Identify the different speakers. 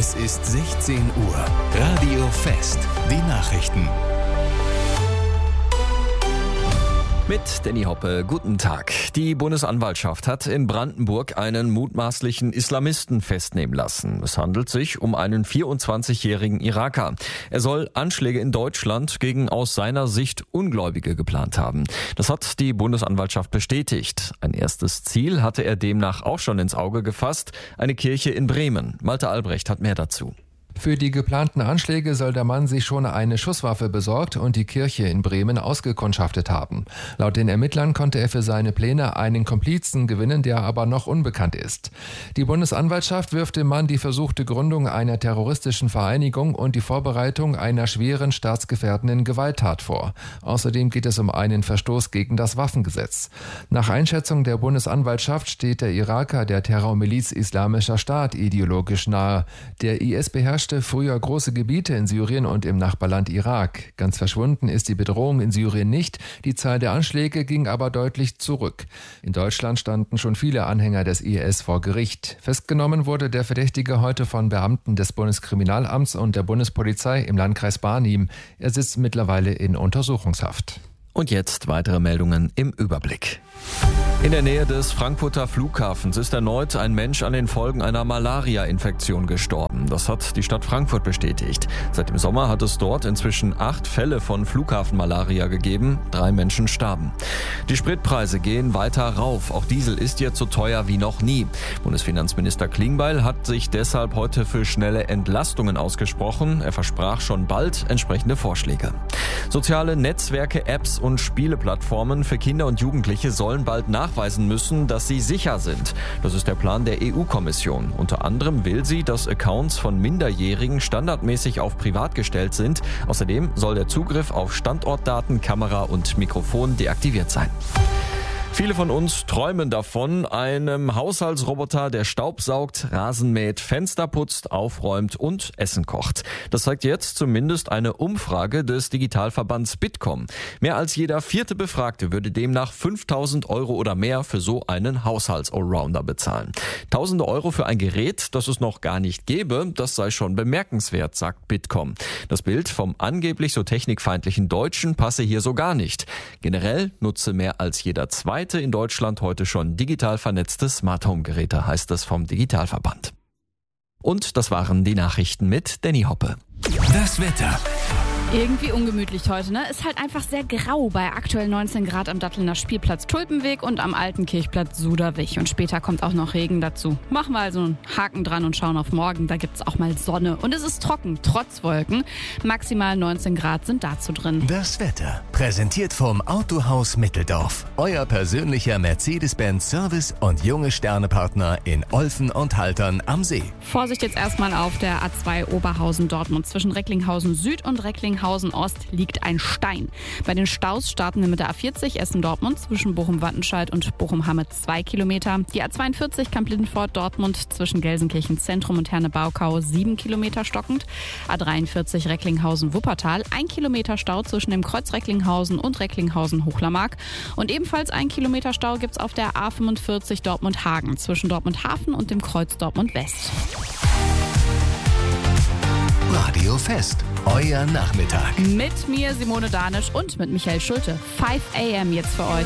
Speaker 1: Es ist 16 Uhr. Radio Fest. Die Nachrichten.
Speaker 2: Mit Danny Hoppe, guten Tag. Die Bundesanwaltschaft hat in Brandenburg einen mutmaßlichen Islamisten festnehmen lassen. Es handelt sich um einen 24-jährigen Iraker. Er soll Anschläge in Deutschland gegen aus seiner Sicht Ungläubige geplant haben. Das hat die Bundesanwaltschaft bestätigt. Ein erstes Ziel hatte er demnach auch schon ins Auge gefasst: eine Kirche in Bremen. Malte Albrecht hat mehr dazu.
Speaker 3: Für die geplanten Anschläge soll der Mann sich schon eine Schusswaffe besorgt und die Kirche in Bremen ausgekundschaftet haben. Laut den Ermittlern konnte er für seine Pläne einen Komplizen gewinnen, der aber noch unbekannt ist. Die Bundesanwaltschaft wirft dem Mann die versuchte Gründung einer terroristischen Vereinigung und die Vorbereitung einer schweren staatsgefährdenden Gewalttat vor. Außerdem geht es um einen Verstoß gegen das Waffengesetz. Nach Einschätzung der Bundesanwaltschaft steht der Iraker der Terrormiliz Islamischer Staat ideologisch nahe. Der IS beherrschte früher große Gebiete in Syrien und im Nachbarland Irak. Ganz verschwunden ist die Bedrohung in Syrien nicht, die Zahl der Anschläge ging aber deutlich zurück. In Deutschland standen schon viele Anhänger des IS vor Gericht. Festgenommen wurde der Verdächtige heute von Beamten des Bundeskriminalamts und der Bundespolizei im Landkreis Barnim. Er sitzt mittlerweile in Untersuchungshaft.
Speaker 2: Und jetzt weitere Meldungen im Überblick. In der Nähe des Frankfurter Flughafens ist erneut ein Mensch an den Folgen einer Malaria-Infektion gestorben. Das hat die Stadt Frankfurt bestätigt. Seit dem Sommer hat es dort inzwischen 8 Fälle von Flughafenmalaria gegeben. 3 Menschen starben. Die Spritpreise gehen weiter rauf. Auch Diesel ist jetzt so teuer wie noch nie. Bundesfinanzminister Klingbeil hat sich deshalb heute für schnelle Entlastungen ausgesprochen. Er versprach schon bald entsprechende Vorschläge. Soziale Netzwerke, Apps und Spieleplattformen für Kinder und Jugendliche sollen bald nachweisen müssen, dass sie sicher sind. Das ist der Plan der EU-Kommission. Unter anderem will sie, dass Accounts von Minderjährigen standardmäßig auf privat gestellt sind. Außerdem soll der Zugriff auf Standortdaten, Kamera und Mikrofon deaktiviert sein. Viele von uns träumen davon, einem Haushaltsroboter, der Staub saugt, Rasen mäht, Fenster putzt, aufräumt und Essen kocht. Das zeigt jetzt zumindest eine Umfrage des Digitalverbands Bitkom. Mehr als jeder 4. Befragte würde demnach 5.000 Euro oder mehr für so einen Haushalts-Allrounder bezahlen. Tausende Euro für ein Gerät, das es noch gar nicht gäbe, das sei schon bemerkenswert, sagt Bitkom. Das Bild vom angeblich so technikfeindlichen Deutschen passe hier so gar nicht. Generell nutze mehr als jeder Zweite in Deutschland heute schon digital vernetzte Smart-Home-Geräte, heißt es vom Digitalverband. Und das waren die Nachrichten mit Danny Hoppe.
Speaker 1: Das Wetter.
Speaker 4: Irgendwie ungemütlich heute, ne? Ist halt einfach sehr grau bei aktuell 19 Grad am Dattelner Spielplatz Tulpenweg und am Alten Kirchplatz Suderwich. Und später kommt auch noch Regen dazu. Machen wir also einen Haken dran und schauen auf morgen. Da gibt's auch mal Sonne. Und es ist trocken, trotz Wolken. Maximal 19 Grad sind dazu drin.
Speaker 1: Das Wetter. Präsentiert vom Autohaus Mitteldorf. Euer persönlicher Mercedes-Benz Service und junge Sternepartner in Olfen und Haltern am See.
Speaker 4: Vorsicht jetzt erstmal auf der A2 Oberhausen-Dortmund. Zwischen Recklinghausen Süd und Recklinghausen Ost liegt ein Stein. Bei den Staus starten wir mit der A40 Essen-Dortmund zwischen Bochum-Wattenscheid und Bochum-Hamme 2 Kilometer. Die A42 Kamp-Lindfort-Dortmund zwischen Gelsenkirchen-Zentrum und Herne-Baukau 7 Kilometer stockend. A43 Recklinghausen-Wuppertal 1 Kilometer Stau zwischen dem Kreuz Recklinghausen und Recklinghausen-Hochlermark. Und ebenfalls 1 Kilometer Stau gibt es auf der A45 Dortmund-Hagen zwischen Dortmund-Hafen und dem Kreuz Dortmund-West.
Speaker 1: Radio Fest. Euer Nachmittag.
Speaker 4: Mit mir Simone Danisch und mit Michael Schulte. 5 AM jetzt für euch.